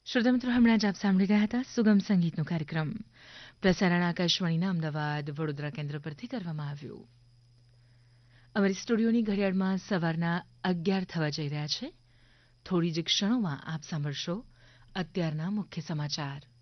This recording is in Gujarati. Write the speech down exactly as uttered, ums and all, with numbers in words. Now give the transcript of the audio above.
શ્રોતા મિત્રો, હમણાં જ આપ સાંભળી ગયા હતા સુગમ સંગીતનો કાર્યક્રમ પ્રસારણ આકાશવાણીના અમદાવાદ વડોદરા કેન્દ્ર પરથી કરવામાં આવ્યું. અમારી સ્ટુડિયોની ઘડિયાળમાં સવારના અગિયાર થવા જઈ રહ્યા છે. થોડી જ ક્ષણોમાં આપ સાંભળશો અત્યારના મુખ્ય સમાચાર.